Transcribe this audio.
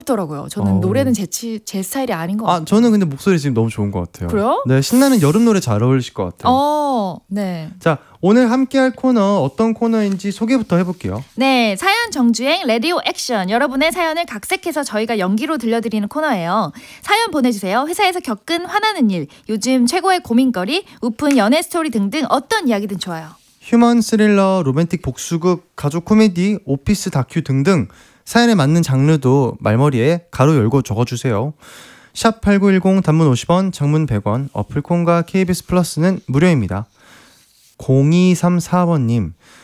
더라고요. 저는 노래는 제 스타일이 아닌 것 같아요. 저는 근데 목소리 지금 너무 좋은 것 같아요. 그래요? 네, 신나는 여름 노래 잘 어울리실 것 같아요. 네. 자, 오늘 함께할 코너 어떤 코너인지 소개부터 해볼게요. 네, 사연 정주행 라디오 액션. 여러분의 사연을 각색해서 저희가 연기로 들려드리는 코너예요. 사연 보내주세요. 회사에서 겪은 화나는 일, 요즘 최고의 고민거리, 우픈 연애 스토리 등등 어떤 이야기든 좋아요. 휴먼 스릴러, 로맨틱 복수극, 가족 코미디, 오피스 다큐 등등 사연에 맞는 장르도 말머리에 가로 열고 적어주세요. 샵 8910 단문 50원, 장문 100원, 어플콘과 KBS 플러스는 무료입니다. 0234번님,